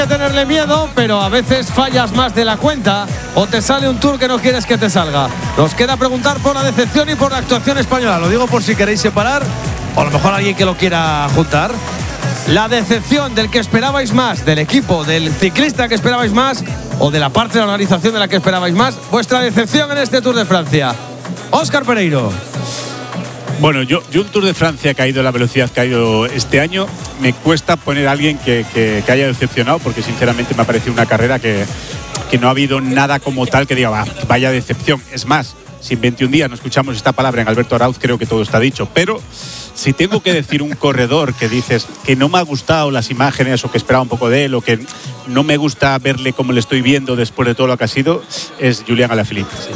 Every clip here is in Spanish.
tenerle miedo, pero a veces fallas más de la cuenta o te sale un Tour que no quieres que te salga. Nos queda preguntar por la decepción y por la actuación española. Lo digo por si queréis separar o a lo mejor alguien que lo quiera juntar. La decepción del que esperabais más, del equipo, del ciclista que esperabais más o de la parte de la organización de la que esperabais más. Vuestra decepción en este Tour de Francia. Óscar Pereiro. Bueno, yo un Tour de Francia que ha ido a la velocidad que ha ido este año, me cuesta poner a alguien que haya decepcionado, porque sinceramente me ha parecido una carrera que no ha habido nada como tal que diga, vaya decepción. Es más, si en 21 días no escuchamos esta palabra en Alberto Arauz, creo que todo está dicho. Pero si tengo que decir un corredor que dices que no me ha gustado las imágenes o que esperaba un poco de él o que no me gusta verle como le estoy viendo después de todo lo que ha sido, es Julián Alaphilippe. Sí.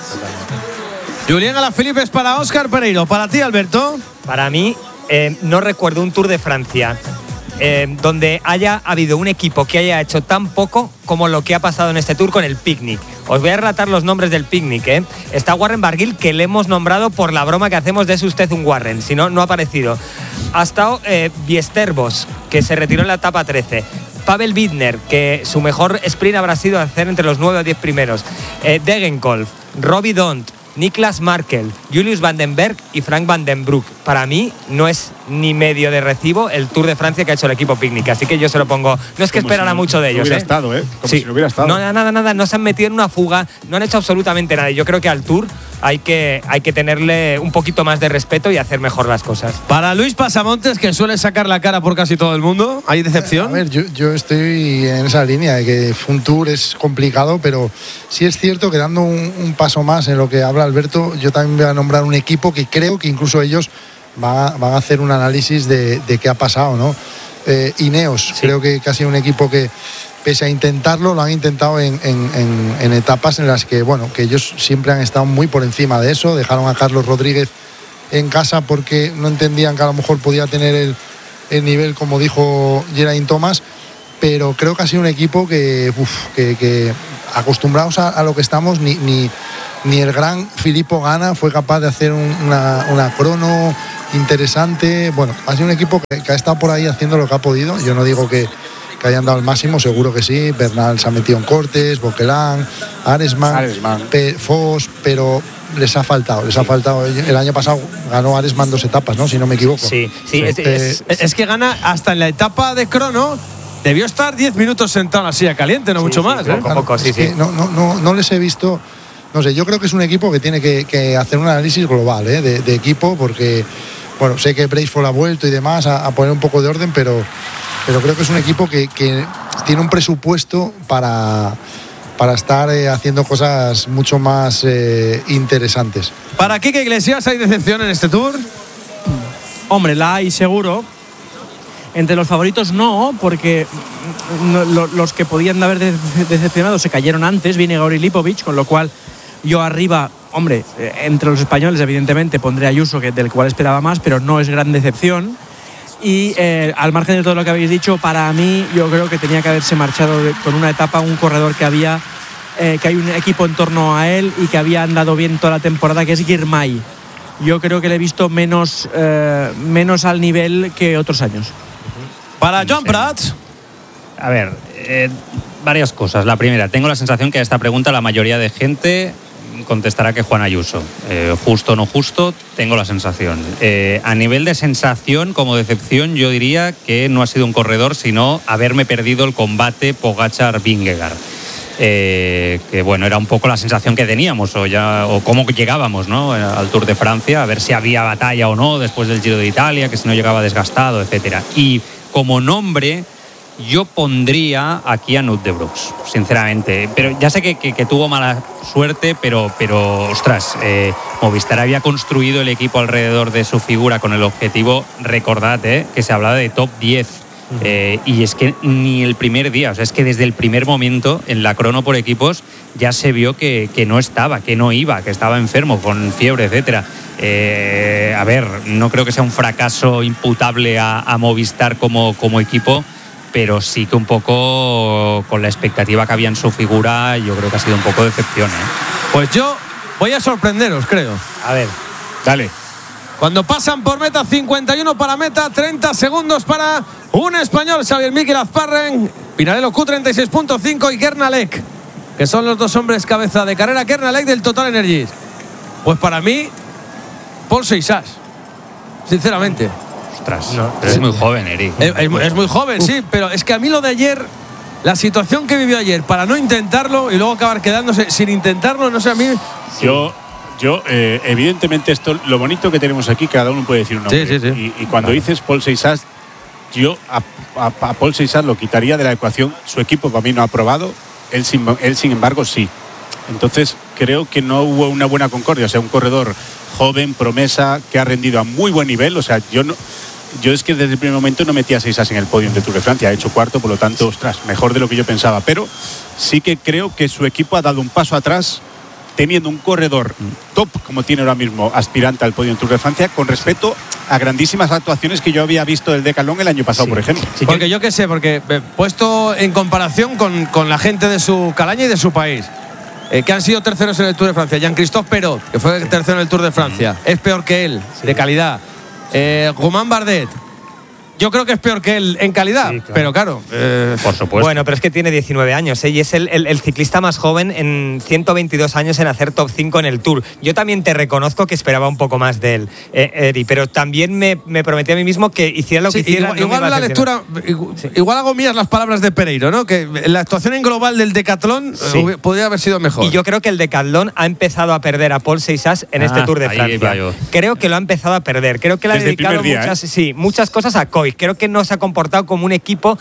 Julián Alaphilippe es para Óscar Pereiro. ¿Para ti, Alberto? Para mí, no recuerdo un Tour de Francia donde haya habido un equipo que haya hecho tan poco como lo que ha pasado en este Tour con el Picnic. Os voy a relatar los nombres del Picnic. Está Warren Barguil, que le hemos nombrado por la broma que hacemos de ¿es usted un Warren? Si no, no ha aparecido. Ha estado Biesterbos, que se retiró en la etapa 13. Pavel Widner, que su mejor sprint habrá sido hacer entre los 9 o 10 primeros. Degenkolb, Robbie Dont, Niklas Markel, Julius Van den Berg y Frank Van den Broek. Para mí no es ni medio de recibo el Tour de Francia que ha hecho el equipo Picnic, así que yo se lo pongo. No es que esperara mucho de ellos. Hubiera estado, como sí. si no hubiera estado. No, nada, no se han metido en una fuga, no han hecho absolutamente nada. Yo creo que al Tour hay que tenerle un poquito más de respeto y hacer mejor las cosas. Para Luis Pasamontes, que suele sacar la cara por casi todo el mundo, ¿hay decepción? A ver, yo estoy en esa línea de que un Tour es complicado, pero sí es cierto que dando un paso más en lo que habla Alberto, yo también voy a nombrar un equipo que creo que incluso ellos van a hacer un análisis de qué ha pasado, ¿no? Ineos, sí. Creo que ha sido un equipo que, pese a intentarlo, lo han intentado en etapas en las que, bueno, que ellos siempre han estado muy por encima de eso. Dejaron a Carlos Rodríguez en casa porque no entendían que a lo mejor podía tener el nivel, como dijo Geraint Thomas, pero creo que ha sido un equipo que acostumbrados a lo que estamos, ni el gran Filippo Ganna fue capaz de hacer una crono interesante. Bueno, ha sido un equipo que ha estado por ahí haciendo lo que ha podido. Yo no digo que hayan dado el máximo, seguro que sí. Bernal se ha metido en cortes, Boquelán, Aresman. Foss, pero les ha faltado. El año pasado ganó Aresman 2 etapas, ¿no? Si no me equivoco. Sí. Es que gana hasta en la etapa de crono. Debió estar 10 minutos sentado en la silla caliente, no mucho más. Poco, sí. No les he visto. No sé, yo creo que es un equipo que tiene que hacer un análisis global de equipo, porque, bueno, sé que Bracefield ha vuelto y demás a poner un poco de orden, pero creo que es un equipo que tiene un presupuesto para estar haciendo cosas mucho más interesantes. ¿Para Quique Iglesias hay decepción en este Tour? Hombre, la hay seguro. Entre los favoritos no, porque los que podían haber decepcionado se cayeron antes, Vingegaard y Lipovic, con lo cual yo arriba, hombre, entre los españoles evidentemente pondré a Ayuso, del cual esperaba más, pero no es gran decepción. Y al margen de todo lo que habéis dicho, para mí yo creo que tenía que haberse marchado con una etapa un corredor que hay un equipo en torno a él y que había andado bien toda la temporada, que es Girmay. Yo creo que le he visto menos al nivel que otros años. Para Joan Prats. A ver, varias cosas. La primera, tengo la sensación que a esta pregunta la mayoría de gente contestará que Juan Ayuso. Justo o no justo, tengo la sensación. A nivel de sensación, como decepción, yo diría que no ha sido un corredor, sino haberme perdido el combate Pogačar-Vingegaard. Que bueno, era un poco la sensación que teníamos o cómo llegábamos, ¿no?, al Tour de Francia, a ver si había batalla o no después del Giro de Italia, que si no llegaba desgastado, etcétera. Y como nombre yo pondría aquí a Knut de Brooks, sinceramente, pero ya sé que tuvo mala suerte, pero ostras, Movistar había construido el equipo alrededor de su figura con el objetivo, recordad, que se hablaba de top 10. Y es que ni el primer día, o sea, es que desde el primer momento en la crono por equipos ya se vio que no estaba, que no iba, que estaba enfermo, con fiebre, etcétera. A ver, no creo que sea un fracaso imputable a Movistar como equipo, pero sí que un poco con la expectativa que había en su figura, yo creo que ha sido un poco de decepción. Pues yo voy a sorprenderos, creo. A ver, dale. Cuando pasan por meta, 51 para meta, 30 segundos para Un español, Xavier Miquel Azparren, Pinarello Q36.5 y Kernalek, que son los dos hombres cabeza de carrera. Kernalek del Total Energies. Pues para mí, Paul Seixas, sinceramente. Ostras, pero es muy joven, Eric. Es muy joven, sí, pero es que a mí lo de ayer, la situación que vivió ayer para no intentarlo y luego acabar quedándose sin intentarlo, no sé, a mí. Yo evidentemente, esto, lo bonito que tenemos aquí, cada uno puede decir un nombre. Sí. Y cuando dices Paul Seixas, yo a Paul Seixas lo quitaría de la ecuación. Su equipo para mí no ha probado, él sin embargo sí. Entonces creo que no hubo una buena concordia. O sea, un corredor joven, promesa, que ha rendido a muy buen nivel. O sea, yo es que desde el primer momento no metía a Seixas en el podio del Tour de Francia. Ha hecho cuarto, por lo tanto, ostras, mejor de lo que yo pensaba. Pero sí que creo que su equipo ha dado un paso atrás, teniendo un corredor top como tiene ahora mismo aspirante al podio en Tour de Francia, con respecto a grandísimas actuaciones que yo había visto del Decathlon el año pasado, por ejemplo. Sí, porque yo qué sé, porque puesto en comparación con la gente de su calaña y de su país, que han sido terceros en el Tour de Francia. Jean-Christophe Perot, que fue tercero en el Tour de Francia, es peor que él, de calidad. Romain Bardet, yo creo que es peor que él en calidad, sí, claro. Pero claro, por supuesto. Bueno, pero es que tiene 19 años, y es el ciclista más joven en 122 años en hacer top 5 en el Tour. Yo también te reconozco que esperaba un poco más de él, Eri, pero también me prometí a mí mismo que hiciera lo que hiciera. Igual la lectura, igual hago mías las palabras de Pereiro, ¿no? Que la actuación en global del Decathlon podría haber sido mejor. Y yo creo que el Decathlon ha empezado a perder a Paul Seixas en este Tour de Francia. Creo que lo ha empezado a perder. Creo que le ha dedicado muchas cosas a Coy. Creo que no se ha comportado como un equipo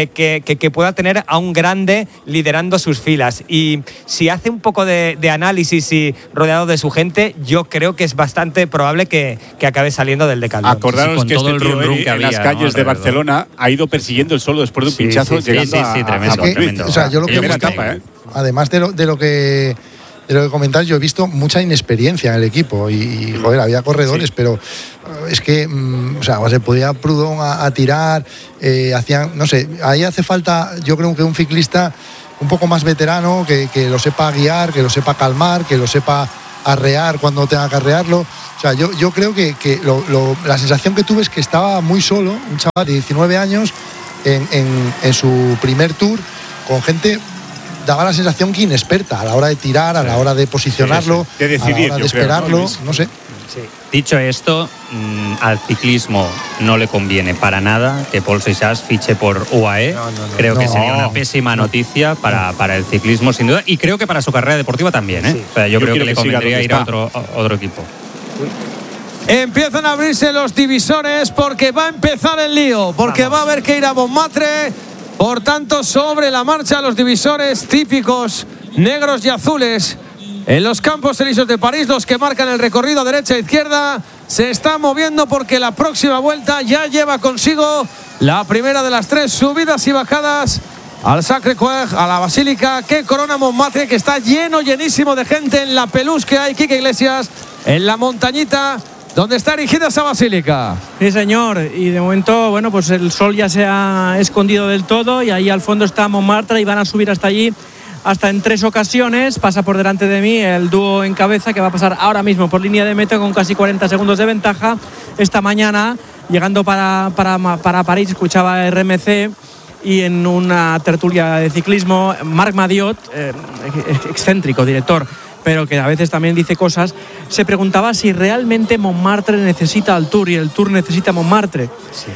que pueda tener a un grande liderando sus filas. Y si hace un poco de análisis y rodeado de su gente, yo creo que es bastante probable que acabe saliendo del Decathlon. Acordaros que este tío en las calles de Barcelona ha ido persiguiendo el suelo después de un pinchazo, llegando a tremendo. O sea, yo lo que además de lo que comentáis, yo he visto mucha inexperiencia en el equipo y joder, había corredores, pero es que o sea, se podía Proudhon a tirar, hacían, no sé, ahí hace falta, yo creo que un ciclista un poco más veterano, que lo sepa guiar, que lo sepa calmar, que lo sepa arrear cuando tenga que arrearlo. O sea, yo creo que la sensación que tuve es que estaba muy solo, un chaval de 19 años en su primer Tour, con gente, daba la sensación que inexperta a la hora de tirar, a la hora de posicionarlo, de decidir, a la hora de esperarlo, no sé. Sí. Dicho esto, al ciclismo no le conviene para nada que Paul Seixas fiche por UAE. Creo que sería una pésima noticia para el ciclismo, sin duda, y creo que para su carrera deportiva también. Sí. O sea, yo creo que le convendría ir a otro equipo. Empiezan a abrirse los divisores porque va a empezar el lío, porque va a haber que ir a Montmartre. Por tanto, sobre la marcha, los divisores típicos negros y azules en los Campos Elíseos de París, los que marcan el recorrido derecha e izquierda, se están moviendo porque la próxima vuelta ya lleva consigo la primera de las 3 subidas y bajadas al Sacré-Cœur, a la Basílica que corona Montmartre, que está llenísimo de gente en la pelusa que hay, Quique Iglesias, en la montañita donde está erigida esa basílica. Sí, señor, y de momento, bueno, pues el sol ya se ha escondido del todo y ahí al fondo está Montmartre y van a subir hasta allí, hasta en 3 ocasiones. Pasa por delante de mí el dúo en cabeza que va a pasar ahora mismo por línea de meta con casi 40 segundos de ventaja. Esta mañana, llegando para París, escuchaba RMC y en una tertulia de ciclismo, Marc Madiot, excéntrico director, pero que a veces también dice cosas, se preguntaba si realmente Montmartre necesita al Tour y el Tour necesita a Montmartre.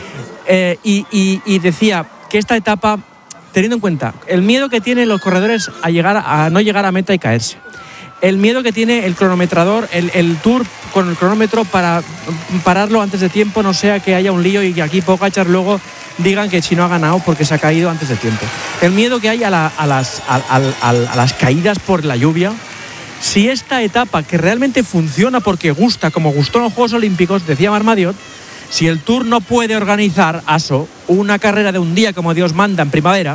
Sí. Y decía que esta etapa, teniendo en cuenta el miedo que tienen los corredores a no llegar a meta y caerse, el miedo que tiene el cronometrador, el Tour con el cronómetro para pararlo antes de tiempo, no sea que haya un lío y que aquí Pogačar luego digan que si no ha ganado porque se ha caído antes de tiempo. El miedo que hay a las caídas por la lluvia. Si esta etapa, que realmente funciona porque gusta, como gustó en los Juegos Olímpicos, decía Marc Madiot, si el Tour no puede organizar, una carrera de un día como Dios manda en primavera,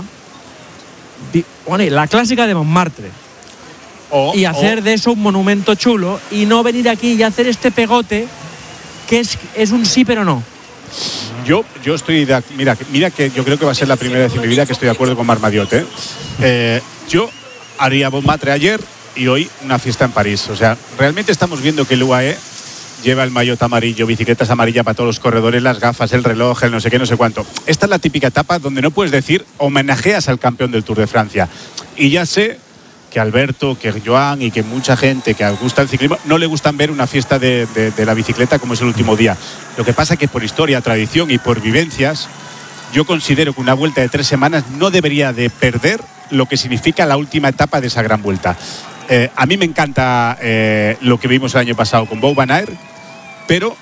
la clásica de Montmartre, y hacer de eso un monumento chulo y no venir aquí y hacer este pegote que es un sí pero no. Yo estoy mira que yo creo que va a ser la primera vez en mi vida que estoy de acuerdo con Marc Madiot. Yo haría Montmartre ayer y hoy una fiesta en París. O sea, realmente estamos viendo que el UAE lleva el maillot amarillo, bicicletas amarillas para todos los corredores, las gafas, el reloj, el no sé qué, no sé cuánto. Esta es la típica etapa donde no puedes decir homenajeas al campeón del Tour de Francia. Y ya sé que Alberto, que Joan y que mucha gente que gusta el ciclismo no le gustan ver una fiesta de la bicicleta como es el último día. Lo que pasa es que por historia, tradición y por vivencias, yo considero que una vuelta de 3 semanas no debería de perder lo que significa la última etapa de esa gran vuelta. A mí me encanta lo que vimos el año pasado con Wout van Aert, pero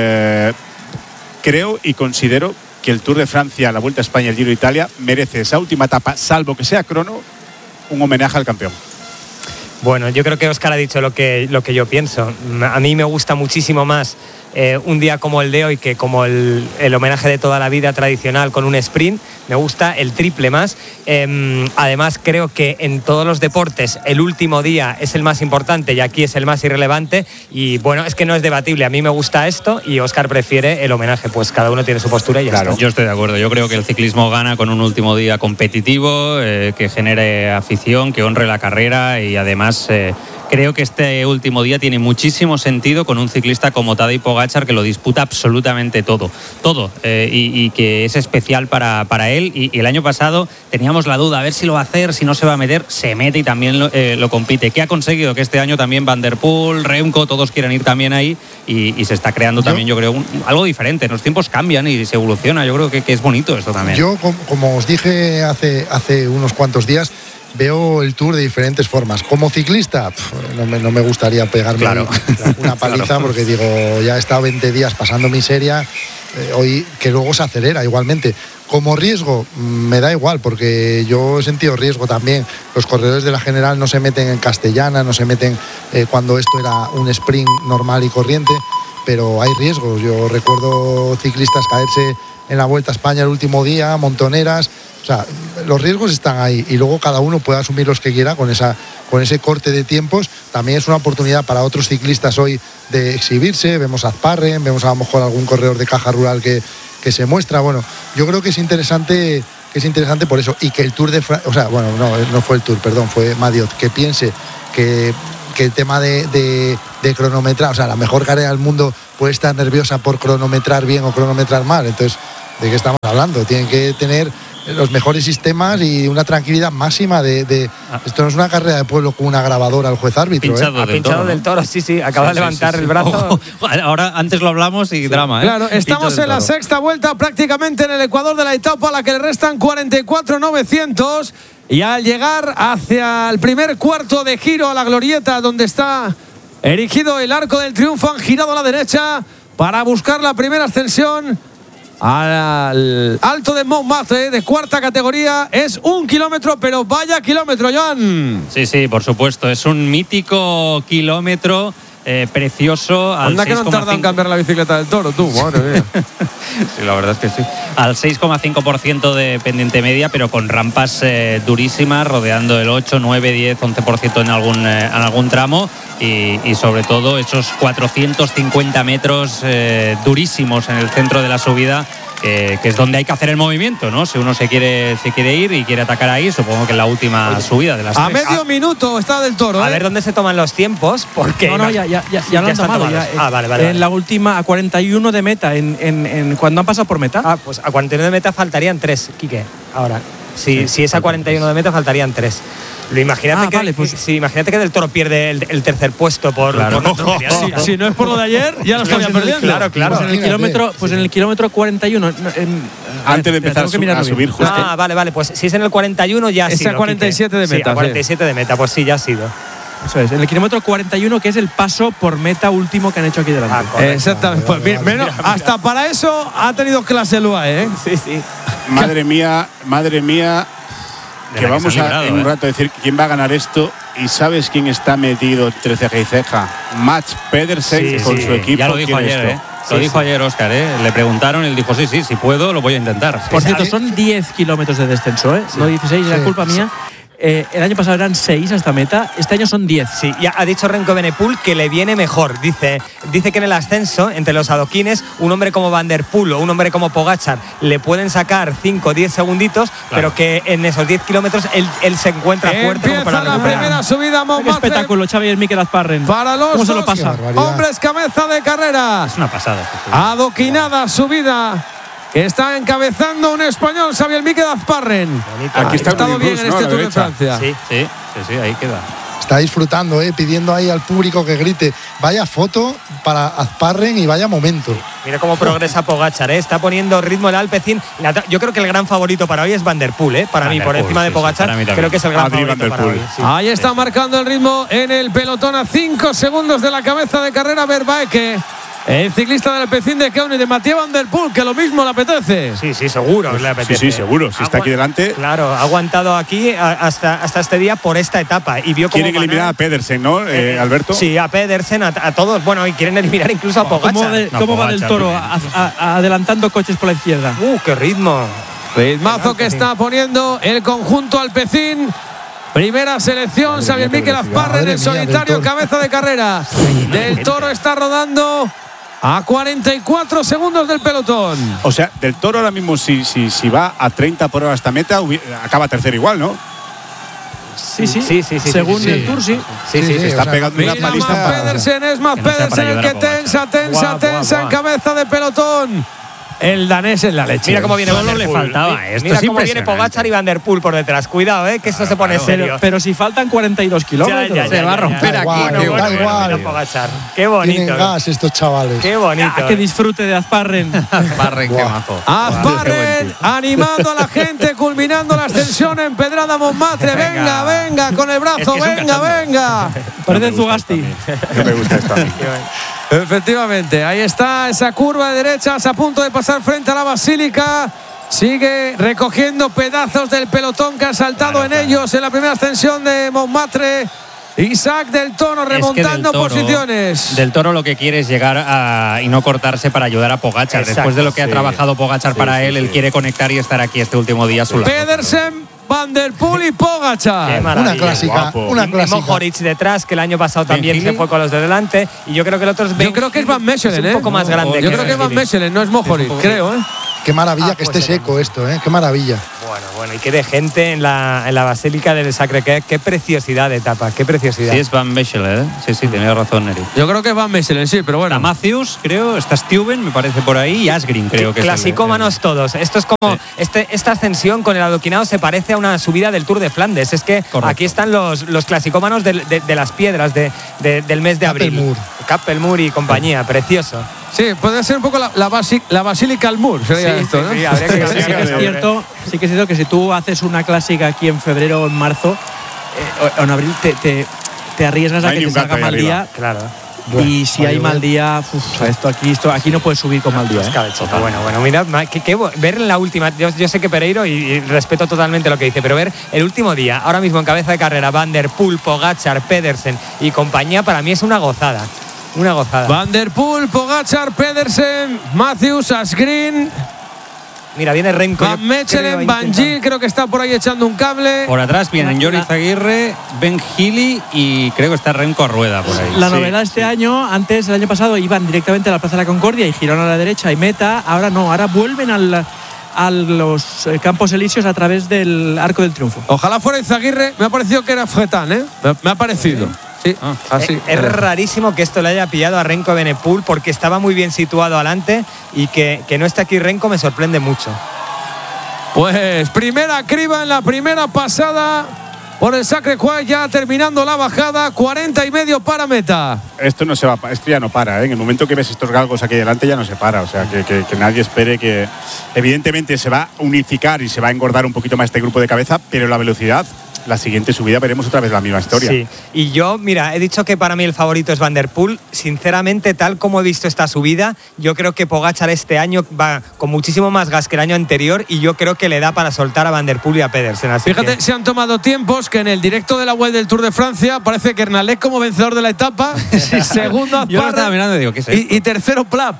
creo y considero que el Tour de Francia, la Vuelta a España y el Giro de Italia merece esa última etapa, salvo que sea crono, un homenaje al campeón. Bueno, yo creo que Óscar ha dicho lo que yo pienso. A mí me gusta muchísimo más un día como el de hoy que como el homenaje de toda la vida tradicional con un sprint. Me gusta el triple más. Además, creo que en todos los deportes el último día es el más importante y aquí es el más irrelevante. Y bueno, es que no es debatible. A mí me gusta esto y Óscar prefiere el homenaje. Pues cada uno tiene su postura y ya está. Yo estoy de acuerdo. Yo creo que el ciclismo gana con un último día competitivo, que genere afición, que honre la carrera y además creo que este último día tiene muchísimo sentido con un ciclista como Tadej Pogačar que lo disputa absolutamente todo y que es especial para él y el año pasado teníamos la duda a ver si lo va a hacer, si no se va a meter, se mete y también lo compite. ¿Qué ha conseguido? Que este año también Van der Poel, Remco, todos quieren ir también ahí y se está creando también, yo creo, algo diferente. Los tiempos cambian y se evoluciona. Yo creo que es bonito esto también. Yo, como os dije hace unos cuantos días, veo el Tour de diferentes formas. Como ciclista, no me gustaría pegarme una paliza porque digo, ya he estado 20 días pasando miseria, hoy que luego se acelera igualmente. Como riesgo, me da igual porque yo he sentido riesgo también. Los corredores de la general no se meten en Castellana, no se meten cuando esto era un sprint normal y corriente, pero hay riesgos. Yo recuerdo ciclistas caerse en la Vuelta a España el último día, montoneras. O sea, los riesgos están ahí y luego cada uno puede asumir los que quiera con ese corte de tiempos. También es una oportunidad para otros ciclistas hoy de exhibirse. Vemos a Azparren, vemos a lo mejor algún corredor de Caja Rural que se muestra. Bueno, yo creo que es interesante por eso. Y que el Tour de Francia, o sea, bueno, no fue el Tour, perdón, fue Maillot, que piense que el tema de cronometrar, o sea, la mejor carrera del mundo puede estar nerviosa por cronometrar bien o cronometrar mal. Entonces, ¿de qué estamos hablando? Tienen que tener los mejores sistemas y una tranquilidad máxima esto no es una carrera de pueblo con una grabadora al juez árbitro. Pinchado del toro, sí, acaba de levantar el brazo. Ojo. Ahora, antes lo hablamos y drama, ¿eh? Claro, estamos en la sexta vuelta, prácticamente en el ecuador de la etapa, a la que le restan 44.900 y al llegar hacia el primer cuarto de giro a la glorieta donde está erigido el Arco del Triunfo, han girado a la derecha para buscar la primera ascensión al Alto de Montmartre de cuarta categoría. Es 1 kilómetro, pero vaya kilómetro, Joan. Sí, por supuesto, es un mítico kilómetro precioso. Anda que no tarda en cambiar la bicicleta del Toro, tú, madre mía. Sí, la verdad es que sí. Al 6,5% de pendiente media, pero con rampas durísimas, rodeando el 8, 9, 10, 11% en algún tramo. Y sobre todo esos 450 metros durísimos en el centro de la subida, que es donde hay que hacer el movimiento, ¿no? Si uno se quiere ir y quiere atacar ahí, supongo que en la última subida de las a 3. Medio minuto está del Toro. A ver dónde se toman los tiempos, porque no, ya lo han tomado. Vale. En la última, a 41 de meta, cuando han pasado por meta. Pues a 41 de meta faltarían 3, Quique. Ahora, si es a 41 de meta faltarían 3. Imagínate que del Toro pierde el tercer puesto por si no es por lo de ayer, ya lo estaría perdiendo. Claro. Pues en el kilómetro 41. Antes de empezar a subir justo. Vale. Pues si es en el 41 ya ha sido. Es a 47 de meta. Sí, a 47 de meta, pues sí, ya ha sido. Eso es, en el kilómetro 41, que es el paso por meta último que han hecho aquí delante. Exactamente. Pues bien, hasta para eso ha tenido clase el UAE, ¿eh? Sí. Madre mía. Que vamos a en un rato decir quién va a ganar esto. ¿Y sabes quién está metido entre ceja y ceja? Mats Pedersen con su equipo. Ya lo dijo ayer, Lo dijo ayer Óscar, Le preguntaron, él dijo, si puedo, lo voy a intentar. Por cierto, son 10 kilómetros de descenso, No 16, es culpa mía. El año pasado eran 6 hasta meta, este año son 10. Sí, ya ha dicho Remco Evenepoel que le viene mejor. Dice que en el ascenso, entre los adoquines, un hombre como Van der Poel o un hombre como Pogačar le pueden sacar 5 o 10 segunditos, pero que en esos 10 kilómetros él se encuentra fuerte como para la recuperar. primera subida a Qué Montmartre espectáculo, Xavi y Mikel Azparren. para los ¿Cómo se lo dos pasa? hombres cabeza de carrera. Es una pasada. Adoquinada subida que está encabezando un español, Xavier Mikel Azparren. Aquí está ha estado Rudy bien Rus, en ¿no? este A la Tour de derecha. Francia. Sí, ahí queda. Está disfrutando, pidiendo ahí al público que grite. Vaya foto para Azparren y vaya momento. Mira cómo progresa Pogačar, está poniendo ritmo el Alpecin. Yo creo que el gran favorito para hoy es Van der Poel, para mí, por encima de Pogačar. Creo que es el gran Adri favorito Van der para Poel. hoy. Sí. Ahí está marcando el ritmo en el pelotón a 5 segundos de la cabeza de carrera Vervaeke. El ciclista del Alpecin de Keune de Mathieu Van der Poel, que lo mismo le apetece. Sí, seguro le apetece. Sí, seguro. Si está aquí delante. Claro, ha aguantado aquí hasta este día por esta etapa y vio cómo Quieren eliminar a Pedersen, ¿no, Alberto? Sí, a Pedersen, a todos. Bueno, y quieren eliminar incluso a Pogačar. ¿Cómo va del Pogačar, Toro muy bien. adelantando coches por la izquierda? ¡Qué ritmo! Ritmazo que está poniendo el conjunto Alpecin. Primera selección, Xavier Mikel Azparren en solitario, cabeza de carrera. Del Toro está rodando a 44 segundos del pelotón. O sea, del Toro ahora mismo, si va a 30 por hora hasta meta, acaba tercero igual, ¿no? Sí. Sí. Según el Tour, sí. Sí, Se está pegando una Mira, paliza. Mads Pedersen, es Mads Que no sea para Pedersen el ayudar que a Pogačar. tensa en cabeza de pelotón. El danés en la leche. Mira cómo viene Solo Van der le Poel. faltaba esto, Mira es cómo viene impresionante. Pogačar y Van der Poel por detrás. Cuidado, que esto se pone serio. Pero si faltan 42 kilómetros. Se va a romper Da aquí. igual, da igual. Bueno, Pogačar. Qué Tienen bonito. gas estos chavales. Qué bonito. Que disfrute de Azparren. Barren, qué majo. Azparren animando a la gente, culminando la ascensión en Pedrada Montmartre. Venga, con el brazo, Es que es un cachondo. venga. Parece Zugasti. No me gusta esto a mí. Efectivamente, ahí está esa curva de derechas a punto de pasar frente a la Basílica. Sigue recogiendo pedazos del pelotón que ha saltado en ellos en la primera ascensión de Montmartre. Isaac del Toro remontando posiciones. Del Toro lo que quiere es llegar y no cortarse para ayudar a Pogačar. Exacto, Después de lo que ha sí. trabajado Pogačar para él, él quiere conectar y estar aquí este último día a su lado. Pedersen, Van der Poel y Qué Pogačar. maravilla. Una clásica, guapo. una Y clásica. Mohoric detrás, que el año pasado también Gili. se fue con los de delante. Y yo creo que el otro es Yo creo que es Van Mechelen, un poco más grande. Yo creo que es Van Gili. Mechelen, no es Mohoric, creo, Qué maravilla que pues esté seco esto, qué maravilla. Bueno, y qué de gente en la Basílica del Sacré-Cœur. Qué preciosidad de etapa, qué preciosidad. Sí, es Van Mechelen, ¿eh? Sí, tenía razón, Eric. Yo creo que es Van Mechelen, sí, pero bueno. Está Matthews, creo, está Stuyven, me parece por ahí, y Asgreen, creo que es. Clasicómanos todos. Esto es como esta ascensión con el adoquinado se parece a una subida del Tour de Flandes. Es que Correcto. aquí están los clasicómanos de las piedras del mes de abril. Kappelmoor. Kappelmoor y compañía, precioso. Sí, puede ser un poco la Basílica al Mur, sería esto, ¿no? habría que Sí habría que es cierto que si tú haces una clásica aquí en febrero o en marzo o en abril te arriesgas No a hay que ni te un gato salga ahí mal arriba. día. Claro. Y si hay mal día, esto aquí no puedes subir con mal día. Bueno, mirad, ver en la última, yo sé que Pereiro y respeto totalmente lo que dice, pero ver el último día, ahora mismo en cabeza de carrera, Van der Poel, Pogačar, Pedersen y compañía, para mí es una gozada. Una gozada. Van der Poel, Pogačar, Pedersen, Matthews, Asgreen, Mira, viene Remco. Van Mechelen, Van Gil, creo que está por ahí echando un cable. Por atrás vienen Joris Aguirre, Ben Gili y creo que está Remco a rueda por ahí. La novedad este año, antes, el año pasado, iban directamente a la Plaza de la Concordia y giraron a la derecha y meta. Ahora no, ahora vuelven a los Campos Elíseos a través del Arco del Triunfo. Ojalá fuera Izaguirre, me ha parecido que era Fretán, ¿eh? Me ha parecido. Sí, así. Es rarísimo que esto le haya pillado a Remco Evenepoel porque estaba muy bien situado adelante y que no esté aquí Remco me sorprende mucho. Pues primera criba en la primera pasada por el Sacré-Cœur, ya terminando la bajada, 40 y medio para meta. Esto no se va, esto ya no para, ¿eh? En el momento que ves estos galgos aquí delante ya no se para, o sea, que nadie espere que evidentemente se va a unificar y se va a engordar un poquito más este grupo de cabeza, pero la velocidad, la siguiente subida veremos otra vez la misma historia. Sí, y yo, mira, he dicho que para mí el favorito es Van der Poel. Sinceramente, tal como he visto esta subida, yo creo que Pogačar este año va con muchísimo más gas que el año anterior y yo creo que le da para soltar a Van der Poel y a Pedersen. Así Fíjate, que se han tomado tiempos que en el directo de la web del Tour de Francia parece que Hernalek como vencedor de la etapa, segundo Yo lo estaba Azparren mirando y digo, ¿qué es esto? y tercero Plap.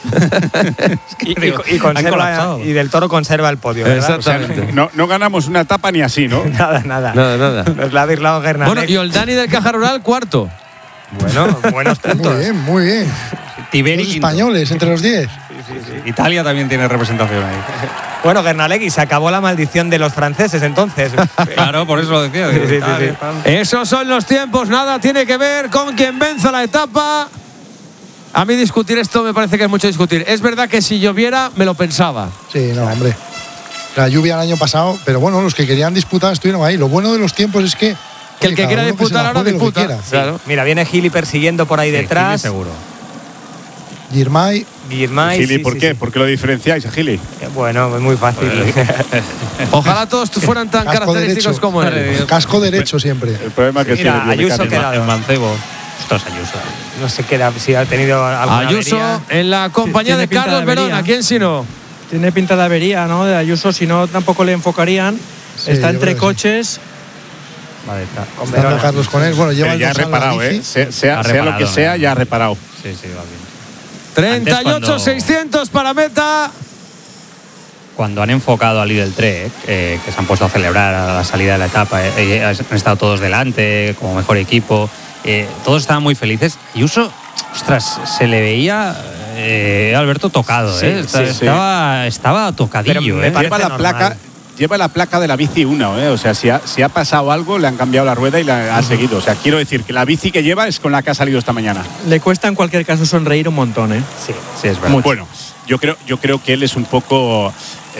Y Del Toro conserva el podio, ¿verdad? Exactamente. O sea, no ganamos una etapa ni así, ¿no? Nada. Nada. Nos la ha birlado Gernalek. Bueno, y Oldani del Caja Rural, cuarto. Bueno, buenos puntos. Muy bien. Tiberi Los quinto. españoles entre los 10. Italia también tiene representación ahí. Bueno, Gernalek, y se acabó la maldición de los franceses entonces. Claro, por eso lo decía. Sí. Esos son los tiempos, nada tiene que ver con quien venza la etapa. A mí discutir esto me parece que es mucho discutir. Es verdad que si lloviera me lo pensaba. Sí, no, hombre. La lluvia el año pasado, pero bueno, los que querían disputar estuvieron ahí. Lo bueno de los tiempos es que el que quiera disputar ahora disputa. Claro. Mira, viene Gili persiguiendo por ahí detrás. Gili seguro. Girmay. Gili, ¿por qué? ¿Por qué lo diferenciáis a Gili? Bueno, es muy fácil. Ojalá todos fueran tan Casco característicos derecho. como él. Casco derecho siempre. El problema que Mira, tiene Ayuso queda El mancebo. Esto es Ayuso. No se queda si ha tenido alguna Ayuso avería. en la compañía Tiene de pinta Carlos de Verón. avería. ¿A quién si no? Tiene pinta de avería, ¿no? De Ayuso, si no, tampoco le enfocarían. Sí, Está yo entre creo que sí. coches. Vale, está. Estando Carlos con él. Bueno, lleva Pero el ya ha dorsal la reparado, bici. Sea lo que reparado, sea, ya ha reparado. Sí, va bien. 38.600 para meta. Cuando han enfocado al líder 3, que se han puesto a celebrar a la salida de la etapa, han estado todos delante, como mejor equipo, todos estaban muy felices. Y Ayuso, ostras, se le veía Alberto tocado, Sí, estaba tocadillo. Pero me parece Lleva la placa de la bici 1, o sea, si ha pasado algo, le han cambiado la rueda y la ha seguido. O sea, quiero decir que la bici que lleva es con la que ha salido esta mañana. Le cuesta en cualquier caso sonreír un montón, ¿eh? Sí. Sí, es verdad. Bueno, yo creo que él es un poco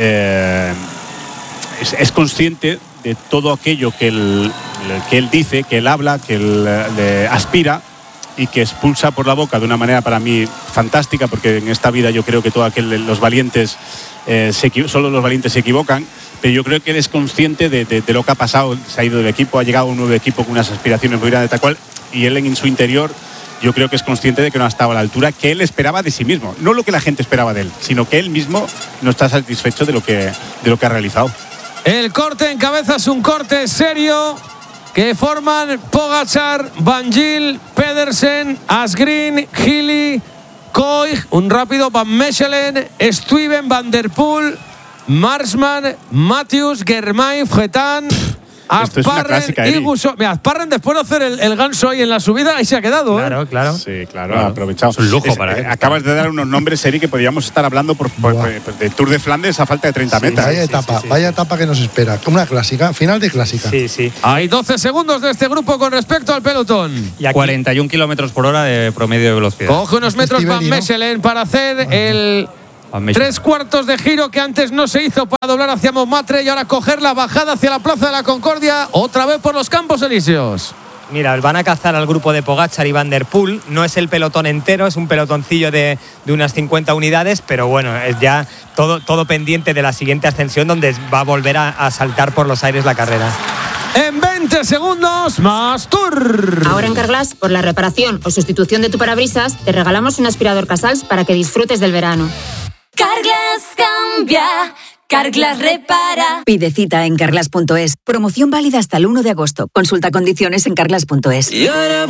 es consciente de todo aquello que él dice, que él habla, que él aspira y que expulsa por la boca de una manera para mí fantástica, porque en esta vida yo creo que los valientes solo los valientes se equivocan, pero yo creo que él es consciente de lo que ha pasado. Se ha ido del equipo, ha llegado un nuevo equipo con unas aspiraciones muy grandes, tal cual, y él en su interior yo creo que es consciente de que no ha estado a la altura que él esperaba de sí mismo, no lo que la gente esperaba de él, sino que él mismo no está satisfecho de lo que ha realizado. El corte en cabeza es un corte serio que forman Pogačar, Van Gil, Pedersen, Asgreen, Gili, Koig, un rápido Van Mechelen, Stuyven, Van der Poel, Marsman, Matthews, Germain, Fretán, Esto es una clásica, y Eri. Gusso. Mira, Asparren después de hacer el ganso ahí en la subida, ahí se ha quedado. Claro. Sí, claro, ha aprovechado. Es un lujo para él. Acabas de dar unos nombres, Eri, que podríamos estar hablando de Tour de Flandes a falta de 30 metas. Vaya etapa que nos espera. Una clásica, final de clásica. Sí. Hay 12 segundos de este grupo con respecto al pelotón. Y aquí, 41 kilómetros por hora de promedio de velocidad. Coge unos metros Stiberi, Van ¿no? Mechelen para hacer el Van Mechelen. 3/4 de giro que antes no se hizo para doblar hacia Montmartre y ahora coger la bajada hacia la Plaza de la Concordia, otra vez por los Campos Elíseos. mira, van a cazar al grupo de Pogačar y Van der Poel. No es el pelotón entero, es un pelotoncillo de unas 50 unidades, pero bueno, es ya todo pendiente de la siguiente ascensión, donde va a volver a saltar por los aires la carrera. En 20 segundos, más Tour. Ahora en Carglass, por la reparación o sustitución de tu parabrisas, te regalamos un aspirador Casals para que disfrutes del verano. Carglass cambia, Carglass repara. Pide cita en carglass.es. Promoción válida hasta el 1 de agosto. Consulta condiciones en carglass.es. Y ahora